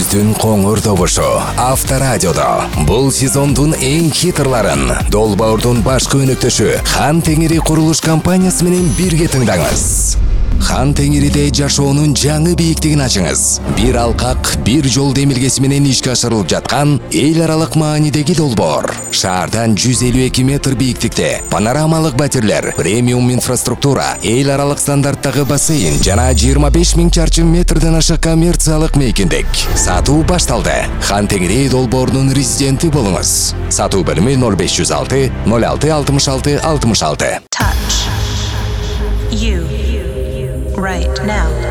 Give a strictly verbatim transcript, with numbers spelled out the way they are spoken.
Күздүн коңур добушу Авторадиодо. Бул сезондун эң хитрларын Долбоордун башкы өнөктөшү Хан Теңири курулуш компаниясы менен бирге тыңдаңыз. Хан Теңириде жашоонун жаңы бийиктигин ачыңыз. Бир алкак, бир жол демилгеси менен ишке ашырылып жаткан эл аралык маанидеги долбоор. Шаардан жүз элүү эки метр бийиктикте панорамалык батирлер, премиум инфраструктура, эл аралык стандарттагы бассейн жана жыйырма беш миң чарчы метрден ашык коммерциялык мейкиндик. Сатуу башталды. Хан Теңири долбоорунун резиденти болуңуз. Сатуу бөлүмү ноль беш жүз алты ноль алты алтымыш алты алтымыш алты. Touch you right now.